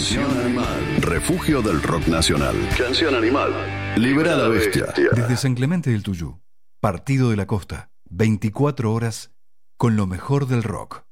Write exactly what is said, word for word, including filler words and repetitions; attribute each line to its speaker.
Speaker 1: Canción Animal. Refugio del rock nacional. Canción Animal. Libera a la bestia.
Speaker 2: Desde San Clemente del Tuyú, Partido de la Costa, veinticuatro horas con lo mejor del rock.